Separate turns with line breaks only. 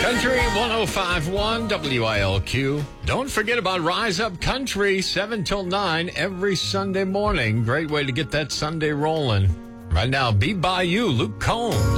Country 105.1 WILQ. Don't forget about Rise Up Country, 7 till 9 every Sunday morning. Great way to get that Sunday rolling. Right now, Be By You, Luke Combs.